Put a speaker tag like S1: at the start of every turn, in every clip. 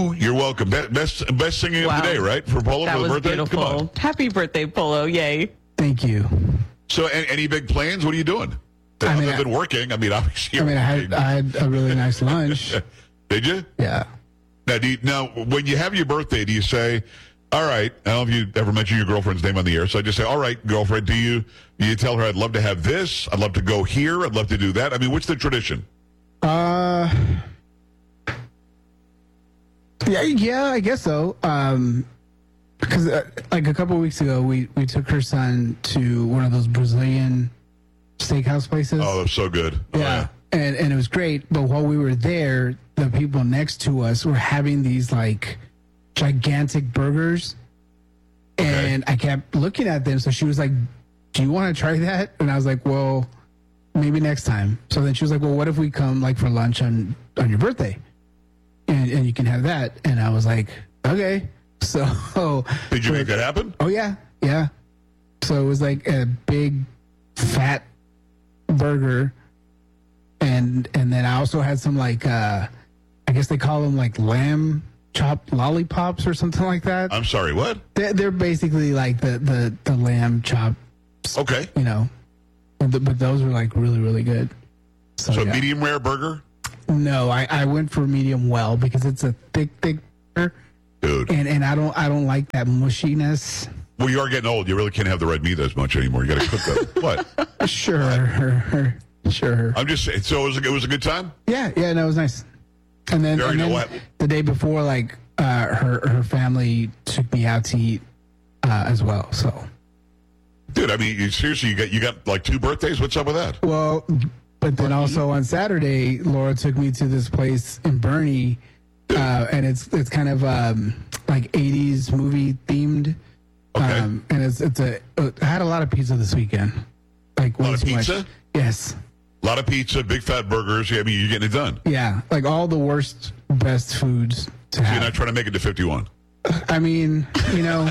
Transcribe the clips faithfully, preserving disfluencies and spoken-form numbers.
S1: You're welcome. Best best, best singing
S2: Wow.
S1: of the day, right? For Polo
S2: That
S1: for the
S2: was
S1: birthday. Come on.
S2: beautiful. Happy birthday, Polo. Yay.
S3: Thank you.
S1: So, a- any big plans? What are you doing?
S3: I mean,
S1: Other than working, I mean, obviously.
S3: I mean, I
S1: you're
S3: had, I had a really nice lunch.
S1: working. Did you?
S3: Yeah.
S1: Now, do you, now, when you have your birthday, do you say, "All right"? I don't know if you ever mentioned your girlfriend's name on the air, so I just say, "All right, girlfriend." Do you do you tell her, "I'd love to have this. I'd love to go here. I'd love to do that"? I mean, what's the tradition?
S3: Uh, yeah, yeah, I guess so. Um, because uh, like a couple of weeks ago, we we took her son to one of those Brazilian steakhouse places.
S1: Oh, so good. Oh,
S3: yeah, and and it was great. But while we were there, the people next to us were having these like gigantic burgers, and I kept looking at them. So she was like, "Do you want to try that?" And I was like, "Well, maybe next time." So then she was like, "Well, what if we come like for lunch on on your birthday, and and you can have that?" And I was like, "Okay." So
S1: Did you make that happen?
S3: oh yeah, yeah. So it was like a big fat burger, and and then I also had some like uh I guess they call them like lamb chop lollipops or something like that.
S1: I'm sorry. What?
S3: They're, they're basically like the the the lamb chop,
S1: Okay.
S3: you know, but, the, but those were like really really good. So,
S1: So
S3: yeah.
S1: medium rare burger,
S3: No, I I went for medium well because it's a thick thick burger,
S1: dude.
S3: and and I don't I don't like that mushiness.
S1: Well, you are getting old. You really can't have the red meat as much anymore. You got to cook that. What?
S3: Sure, sure.
S1: I'm just saying. So it was a, it was a good time.
S3: Yeah, yeah, no, it was nice. And then,
S1: Very
S3: and then
S1: nice.
S3: the day before, like uh, her her family took me out to eat uh, as well. So,
S1: Dude, I mean, you, seriously, you got you got like two birthdays. What's up with that?
S3: well, but then also on Saturday, Laura took me to this place in Bernie, uh, and it's it's kind of um, like eighties movie themed.
S1: Okay.
S3: Um, and it's it's a I had a lot of pizza this weekend. Like
S1: A lot
S3: way
S1: of
S3: too much.
S1: pizza?
S3: Yes.
S1: A lot of pizza, big fat burgers. Yeah, I mean, you're getting it done.
S3: Yeah. Like all the worst, best foods to
S1: So
S3: have.
S1: you're not trying to make it to fifty-one.
S3: I mean, you know,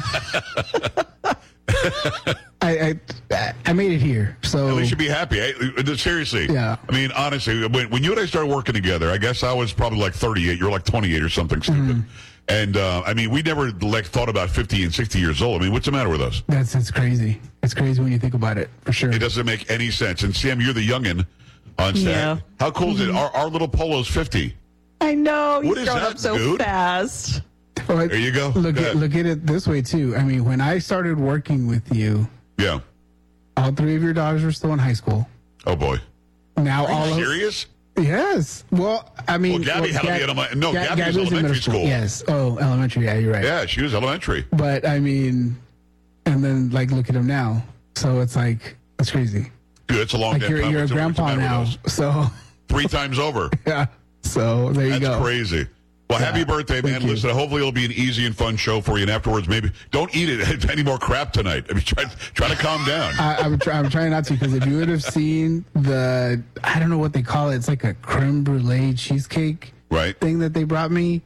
S3: I, I I made it here, so
S1: At least you'd be happy. I, seriously.
S3: Yeah.
S1: I mean, honestly, when, when you and I started working together, I guess I was probably like thirty-eight. You're like twenty-eight or something stupid.
S3: Mm-hmm.
S1: And, uh, I mean, we never like thought about fifty and sixty years old. I mean, what's the matter with us?
S3: that's it's crazy. It's crazy when you think about it, for sure.
S1: It doesn't make any sense. And Sam, you're the youngin' on set.
S2: Yeah.
S1: How cool is it? Our, our little Polo's fifty.
S2: I know.
S1: What
S2: He's
S1: is
S2: grown
S1: that,
S2: up so
S1: dude?
S2: fast.
S3: But
S1: There you go.
S3: Look
S1: Go
S3: at
S1: ahead.
S3: look at it this way too. I mean, when I started working with you,
S1: Yeah.
S3: all three of your daughters were still in high school.
S1: Oh, boy.
S3: Now
S1: Are
S3: all
S1: you
S3: of
S1: serious?
S3: yes. Well, I mean,
S1: Well, Gabby had to
S3: Gab-
S1: be in ele- no,
S3: Ga-
S1: Gabby was
S3: in
S1: elementary
S3: middle
S1: school.
S3: Yes. Oh, elementary. Yeah, you're right.
S1: Yeah, she was elementary.
S3: But I mean, and then like look at him now. So it's like it's crazy.
S1: Dude, it's a long
S3: Like
S1: damn
S3: you're
S1: time.
S3: you're a
S1: What's the- what's the
S3: grandpa
S1: matter
S3: now.
S1: with us?
S3: So
S1: Three times over.
S3: yeah. So there you
S1: That's
S3: go.
S1: crazy. Well, happy birthday, man.
S3: Thank you.
S1: Listen, hopefully it'll be an easy and fun show for you. And afterwards, maybe don't eat it any more crap tonight. I mean, try, try to calm down.
S3: I, I'm, try, I'm trying not to because if you would have seen the, I don't know what they call it. It's like a creme brulee cheesecake
S1: Right?
S3: thing that they brought me.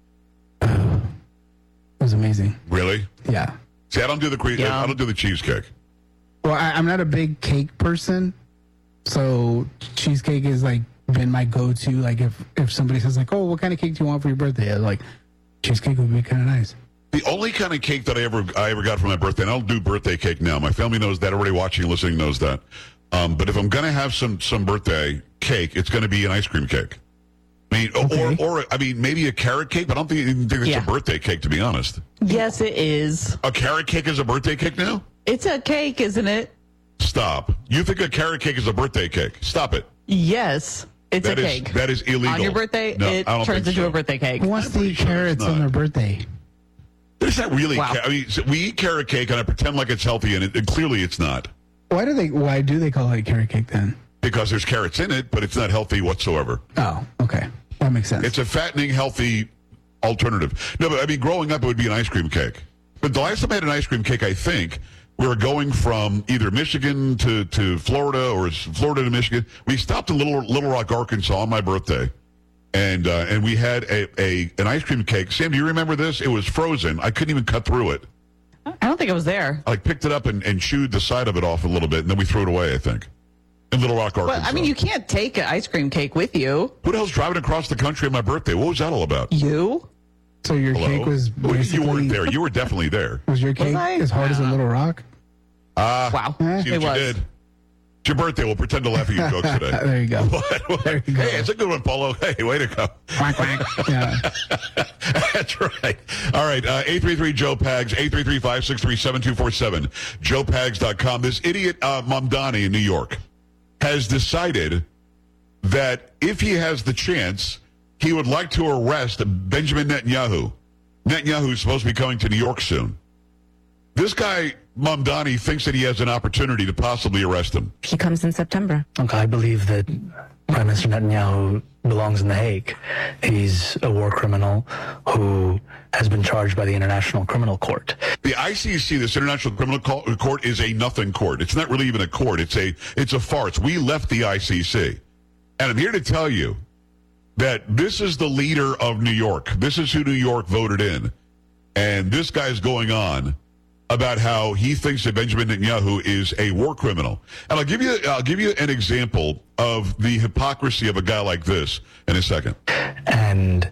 S3: Uh, it was amazing.
S1: Really?
S3: Yeah.
S1: See, I don't do the cre-
S2: Yeah.
S1: I don't do the cheesecake.
S3: Well, I, I'm not a big cake person, so cheesecake is like been my go-to. Like if if somebody says like, "Oh, what kind of cake do you want for your birthday?" I'm like, cheesecake would be kind of nice.
S1: The only kind of cake that I ever I ever got for my birthday, and I don't do birthday cake now. My family knows that. Everybody watching and listening knows that. Um, but if I'm gonna have some some birthday cake, it's gonna be an ice cream cake. I mean,
S3: Okay.
S1: or or I mean, maybe a carrot cake. But I don't think, even think it's
S2: Yeah.
S1: a birthday cake, to be honest.
S2: Yes, it is.
S1: A carrot cake is a birthday cake now?
S2: It's a cake, isn't it?
S1: Stop. You think a carrot cake is a birthday cake? Stop it.
S2: Yes, it's
S1: That
S2: a
S1: is
S2: cake.
S1: that is illegal.
S2: On your birthday,
S1: No,
S2: it
S1: I don't
S2: turns
S1: think
S2: into
S1: so.
S2: a birthday cake.
S3: Who wants
S1: I'm
S3: to
S1: pretty
S3: eat
S1: sure it's
S3: carrots
S1: not.
S3: on their birthday?
S1: There's not really.
S2: Wow.
S1: Ca- I mean, so we eat carrot cake and I pretend like it's healthy, and, it, and clearly it's not
S3: Why do they? Why do they call it a carrot cake then?
S1: because there's carrots in it, but it's not healthy whatsoever.
S3: Oh, okay, that makes sense.
S1: It's a fattening, healthy alternative. No, but I mean, growing up, it would be an ice cream cake. But the last time I had an ice cream cake, I think we were going from either Michigan to, to Florida or it's Florida to Michigan. We stopped in Little Little Rock, Arkansas on my birthday, and uh, and we had a, a an ice cream cake. Sam, do you remember this? It was frozen. I couldn't even cut through it.
S2: I don't think it was there.
S1: I like picked it up and, and chewed the side of it off a little bit, and then we threw it away, I think, in Little Rock, Arkansas.
S2: But I mean, you can't take an ice cream cake with you.
S1: Who the hell's driving across the country on my birthday? What was that all about?
S2: You?
S3: So your
S1: Hello?
S3: cake was
S1: Well, you
S3: basically,
S1: weren't there. You were definitely there.
S3: Was your cake
S2: I?
S3: as hard as a little rock?
S1: Ah,
S2: Wow.
S1: see what
S2: It
S1: you
S2: was.
S1: did. It's your birthday. We'll pretend to laugh at your jokes today.
S3: There you go.
S1: What? What?
S3: There you go.
S1: Hey, it's a good one, Paulo. Hey, way to go.
S3: Quack, quack. Yeah.
S1: That's right. All right. Uh, eight three three Joe Pags, eight three three, five six three, seven two four seven, joe pags dot com. This idiot uh, Mamdani in New York has decided that if he has the chance, he would like to arrest Benjamin Netanyahu. Netanyahu is supposed to be coming to New York soon. This guy, Mamdani, thinks that he has an opportunity to possibly arrest him.
S4: He comes in September.
S5: Look, I believe that Prime Minister Netanyahu belongs in The Hague. He's a war criminal who has been charged by the International Criminal Court.
S1: The I C C, this International Criminal Court, is a nothing court. It's not really even a court. It's a it's a farce. We left the I C C. And I'm here to tell you that this is the leader of New York. This is who New York voted in. And this guy's going on about how he thinks that Benjamin Netanyahu is a war criminal. And I'll give you I'll give you an example of the hypocrisy of a guy like this in a second.
S5: And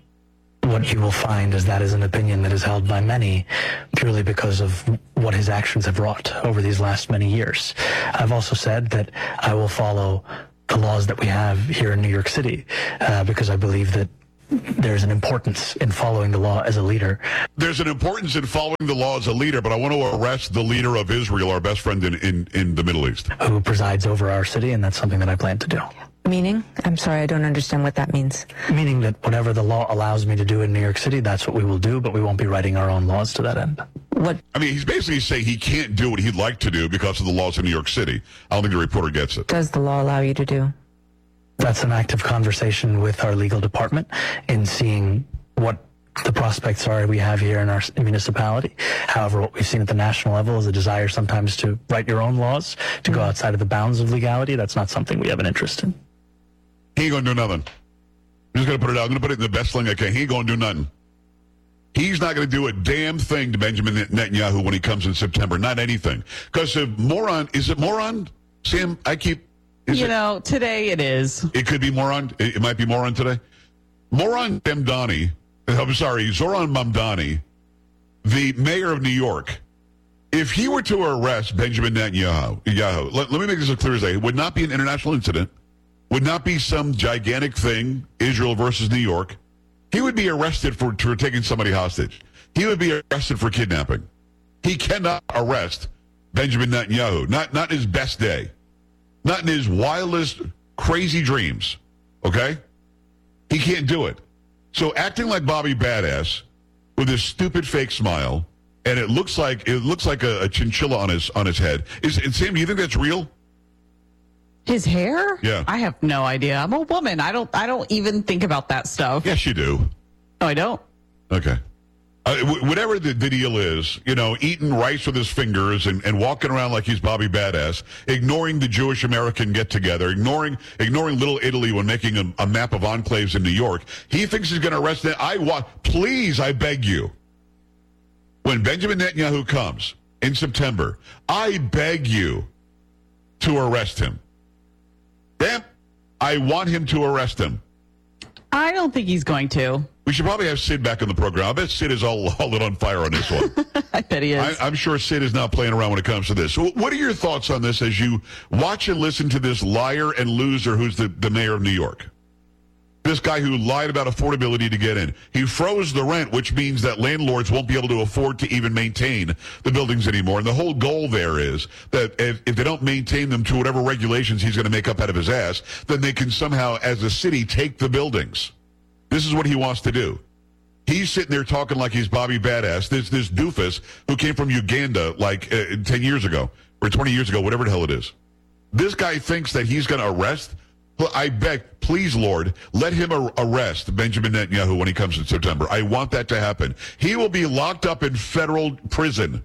S5: what you will find is that is an opinion that is held by many purely because of what his actions have wrought over these last many years. I've also said that I will follow the laws that we have here in New York City uh, because I believe that there's an importance in following the law as a leader.
S1: There's an importance in following the law as a leader, but I want to arrest the leader of Israel, our best friend in, in, in the Middle East.
S5: Who presides over our city, and that's something that I plan to do.
S4: Meaning? I'm sorry, I don't understand what that means.
S5: Meaning that whatever the law allows me to do in New York City, that's what we will do, but we won't be writing our own laws to that end.
S4: What?
S1: I mean, he's basically saying he can't do what he'd like to do because of the laws in New York City. I don't think the reporter gets it.
S4: Does the law allow you to do?
S5: That's an active conversation with our legal department in seeing what the prospects are we have here in our municipality. However, what we've seen at the national level is a desire sometimes to write your own laws, to go outside of the bounds of legality. That's not something we have an interest in.
S1: He ain't going to do nothing. I'm just going to put it out. I'm going to put it in the best sling I can. He ain't going to do nothing. He's not going to do a damn thing to Benjamin Netanyahu when he comes in September. Not anything. Because the moron, is it moron? Sam, I keep... Is
S2: you
S1: it,
S2: know, today it is.
S1: It could be moron. It, it might be moron today. Moron Mamdani, I'm sorry, Zoran Mamdani, the mayor of New York, if he were to arrest Benjamin Netanyahu, Yahu, let, let me make this as clear as day, it would not be an international incident, would not be some gigantic thing, Israel versus New York. He would be arrested for, for taking somebody hostage. He would be arrested for kidnapping. He cannot arrest Benjamin Netanyahu, not, not his best day. Not in his wildest, crazy dreams, okay? He can't do it. So acting like Bobby Badass with his stupid fake smile, and it looks like it looks like a, a chinchilla on his on his head. Is and Sam, do you think that's real?
S2: His hair?
S1: Yeah.
S2: I have no idea. I'm a woman. I don't. I don't even think about that stuff.
S1: Yes, you do.
S2: No, I don't.
S1: Okay. Uh, w- whatever the, the deal is, you know, eating rice with his fingers and, and walking around like he's Bobby Badass, ignoring the Jewish American get-together, ignoring ignoring Little Italy when making a, a map of enclaves in New York. He thinks he's going to arrest them. I want, please, I beg you, when Benjamin Netanyahu comes in September, I beg you to arrest him. Damn, I want him to arrest him.
S2: I don't think he's going to.
S1: We should probably have Sid back on the program. I bet Sid is all, all lit on fire on this one.
S2: I bet he is.
S1: I, I'm sure Sid is not playing around when it comes to this. So what are your thoughts on this as you watch and listen to this liar and loser who's the, the mayor of New York? This guy who lied about affordability to get in. He froze the rent, which means that landlords won't be able to afford to even maintain the buildings anymore. And the whole goal there is that if, if they don't maintain them to whatever regulations he's going to make up out of his ass, then they can somehow, as a city, take the buildings. This is what he wants to do. He's sitting there talking like he's Bobby Badass. This this doofus who came from Uganda like uh, ten years ago or twenty years ago, whatever the hell it is. This guy thinks that he's going to arrest. I beg, please, Lord, let him ar- arrest Benjamin Netanyahu when he comes in September. I want that to happen. He will be locked up in federal prison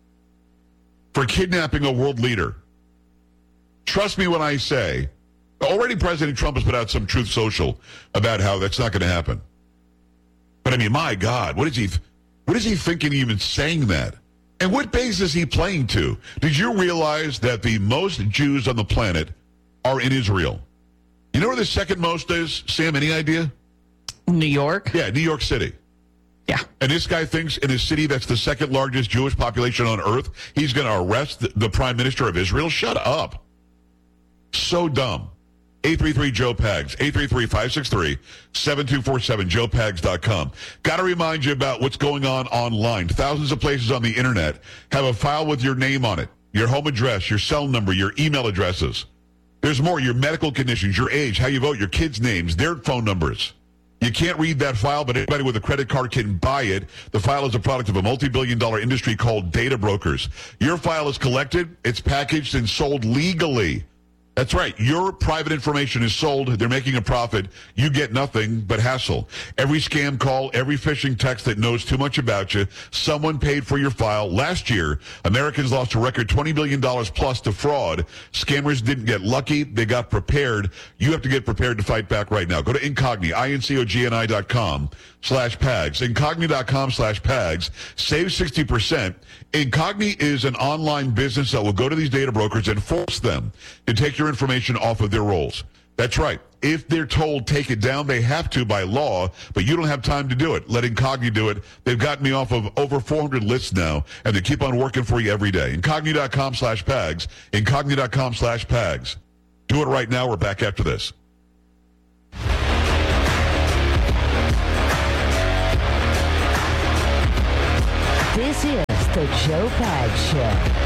S1: for kidnapping a world leader. Trust me when I say, already President Trump has put out some Truth Social about how that's not going to happen. But I mean, my God, what is he, what is he thinking even saying that? And what base is he playing to? Did you realize that the most Jews on the planet are in Israel? You know where the second most is, Sam? Any idea?
S2: New York?
S1: Yeah, New York City.
S2: Yeah.
S1: And this guy thinks in a city that's the second largest Jewish population on earth, he's going to arrest the, the prime minister of Israel? Shut up. So dumb. eight three three Joe Pags, eight three three, five six three, seven two four seven, joe pags dot com. Got to remind you about what's going on online. Thousands of places on the internet have a file with your name on it, your home address, your cell number, your email addresses. There's more, your medical conditions, your age, how you vote, your kids' names, their phone numbers. You can't read that file, but anybody with a credit card can buy it. The file is a product of a multi-billion dollar industry called data brokers. Your file is collected, it's packaged, and sold legally. That's right. Your private information is sold. They're making a profit. You get nothing but hassle. Every scam call, every phishing text that knows too much about you, someone paid for your file. Last year, Americans lost a record twenty billion dollars plus to fraud. Scammers didn't get lucky. They got prepared. You have to get prepared to fight back right now. Go to Incogni, I N C O G N I dot com slash Pags. Incogni dot com slash Pags. Save sixty percent. Incogni is an online business that will go to these data brokers and force them to take your information off of their rolls. That's right. If they're told take it down, they have to by law, but you don't have time to do it. Let Incogni do it. They've gotten me off of over four hundred lists now, and they keep on working for you every day. Incogni dot com slash Pags. Incogni dot com slash Pags. Do it right now. We're back after this.
S6: This is the Joe Pags Show.